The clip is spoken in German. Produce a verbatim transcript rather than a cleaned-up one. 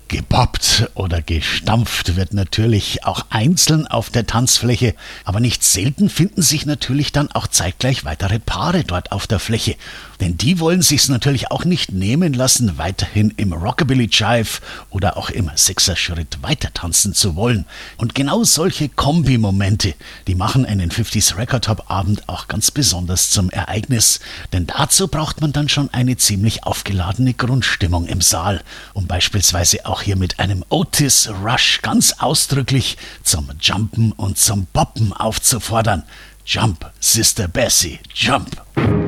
Gepoppt oder gestampft wird natürlich auch einzeln auf der Tanzfläche, aber nicht selten finden sich natürlich dann auch zeitgleich weitere Paare dort auf der Fläche. Denn die wollen sich's natürlich auch nicht nehmen lassen, weiterhin im Rockabilly-Jive oder auch im Sechserschritt weiter tanzen zu wollen. Und genau solche Kombi-Momente, die machen einen fünfziger Record Top Abend auch ganz besonders zum Ereignis. Denn dazu braucht man dann schon eine ziemlich aufgeladene Grundstimmung im Saal, um beispielsweise auch hier mit einem Otis Rush ganz ausdrücklich zum Jumpen und zum Poppen aufzufordern. Jump, Sister Bessie, jump!